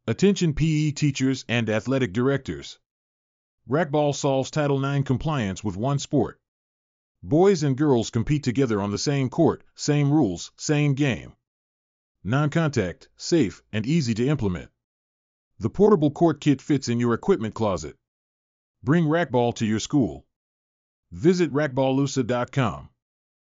Attention PE teachers and athletic directors. Racquetball solves Title IX compliance with one sport. Boys and girls compete together on the same court, same rules, same game. Non-contact, safe, and easy to implement. The portable court kit fits in your equipment closet. Bring racquetball to your school. Visit racquetballusa.com.